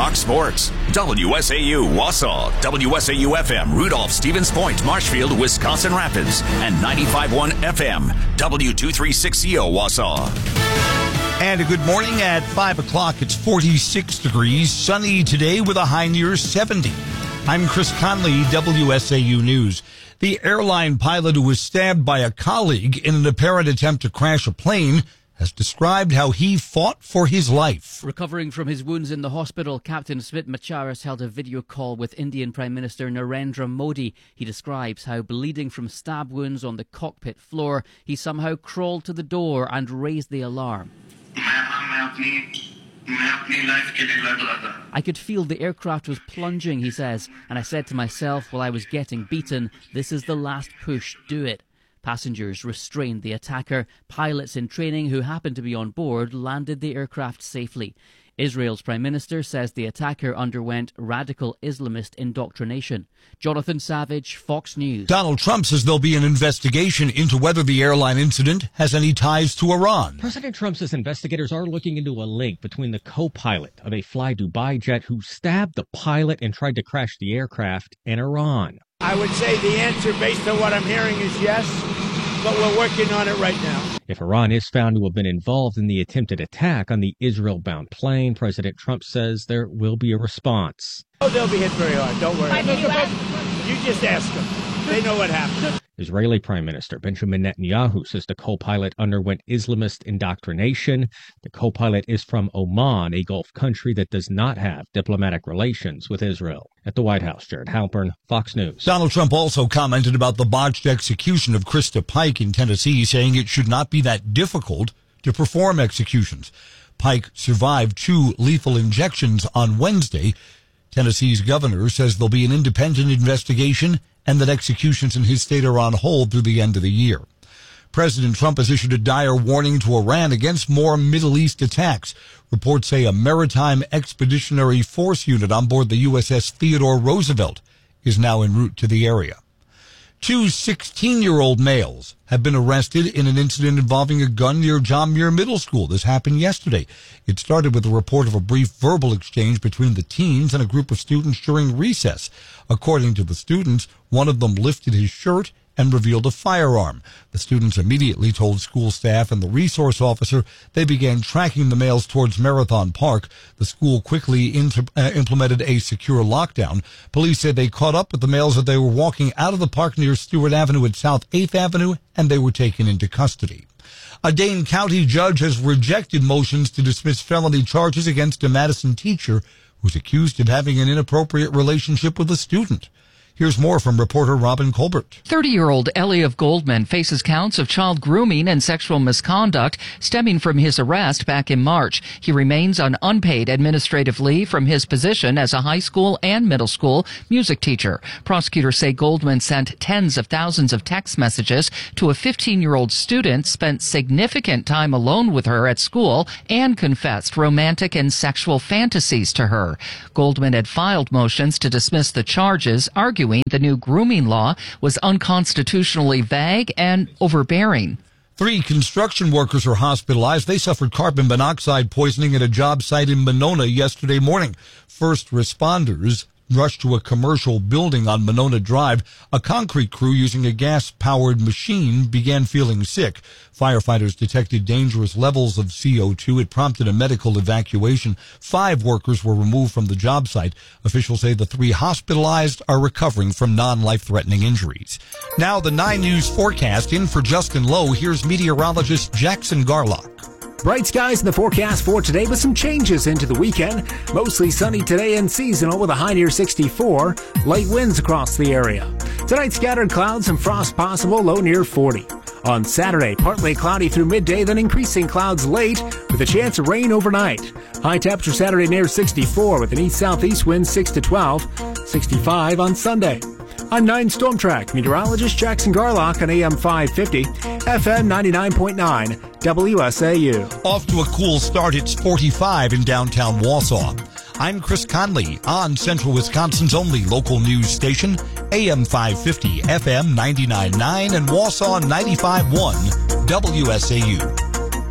Fox Sports, WSAU Wausau, WSAU-FM Rudolph, Stevens Point, Marshfield, Wisconsin Rapids, and 95.1 FM, W236CO Wausau. And a good morning at 5 o'clock. It's 46 degrees, sunny today with a high near 70. I'm Chris Conley, WSAU News. The airline pilot who was stabbed by a colleague in an apparent attempt to crash a plane has described how he fought for his life. Recovering from his wounds in the hospital, Captain Smit Macharas held a video call with Indian Prime Minister Narendra Modi. He describes how, bleeding from stab wounds on the cockpit floor, he somehow crawled to the door and raised the alarm. I could feel the aircraft was plunging, he says, and I said to myself while I was getting beaten, this is the last push, do it. Passengers restrained the attacker. Pilots in training who happened to be on board landed the aircraft safely. Israel's Prime Minister says the attacker underwent radical Islamist indoctrination. Jonathan Savage, Fox News. Donald Trump says there'll be an investigation into whether the airline incident has any ties to Iran. President Trump says investigators are looking into a link between the co-pilot of a Fly Dubai jet who stabbed the pilot and tried to crash the aircraft and Iran. I would say the answer, based on what I'm hearing, is yes, but we're working on it right now. If Iran is found to have been involved in the attempted attack on the Israel-bound plane, President Trump says there will be a response. Oh, they'll be hit very hard. Don't worry. You just ask them. They know what happened. Israeli Prime Minister Benjamin Netanyahu says the co-pilot underwent Islamist indoctrination. The co-pilot is from Oman, a Gulf country that does not have diplomatic relations with Israel. At the White House, Jared Halpern, Fox News. Donald Trump also commented about the botched execution of Krista Pike in Tennessee, saying it should not be that difficult to perform executions. Pike survived 2 lethal injections on Wednesday. Tennessee's governor says there'll be an independent investigation and that executions in his state are on hold through the end of the year. President Trump has issued a dire warning to Iran against more Middle East attacks. Reports say a maritime expeditionary force unit on board the USS Theodore Roosevelt is now en route to the area. 2 16-year-old males have been arrested in an incident involving a gun near John Muir Middle School. This happened yesterday. It started with a report of a brief verbal exchange between the teens and a group of students during recess. According to the students, one of them lifted his shirt and revealed a firearm. The students immediately told school staff and the resource officer. They began tracking the males towards Marathon Park. The school quickly implemented a secure lockdown. Police said they caught up with the males as they were walking out of the park near Stewart Avenue at South 8th Avenue, and they were taken into custody. A Dane County judge has rejected motions to dismiss felony charges against a Madison teacher who's accused of having an inappropriate relationship with a student. Here's more from reporter Robin Colbert. 30-year-old Ellie of Goldman faces counts of child grooming and sexual misconduct stemming from his arrest back in March. He remains on unpaid administrative leave from his position as a high school and middle school music teacher. Prosecutors say Goldman sent tens of thousands of text messages to a 15-year-old student, spent significant time alone with her at school, and confessed romantic and sexual fantasies to her. Goldman had filed motions to dismiss the charges, arguing the new grooming law was unconstitutionally vague and overbearing. 3 construction workers are hospitalized. They suffered carbon monoxide poisoning at a job site in Monona yesterday morning. First responders rushed to a commercial building on Monona Drive. A concrete crew using a gas-powered machine began feeling sick. Firefighters detected dangerous levels of CO2. It prompted a medical evacuation. 5 workers were removed from the job site. Officials say the 3 hospitalized are recovering from non-life-threatening injuries. Now the 9 News forecast. In for Justin Lowe, here's meteorologist Jackson Garlock. Bright skies in the forecast for today with some changes into the weekend. Mostly sunny today and seasonal with a high near 64. Light winds across the area. Tonight, scattered clouds and frost possible, low near 40. On Saturday, partly cloudy through midday, then increasing clouds late with a chance of rain overnight. High temperature Saturday near 64 with an east-southeast wind 6 to 12. 65 on Sunday. I'm 9 Storm Track meteorologist Jackson Garlock on AM 550, FM 99.9, WSAU. Off to a cool start. It's 45 in downtown Wausau. I'm Chris Conley on Central Wisconsin's only local news station, AM 550, FM 99.9, and Wausau 95.1, WSAU.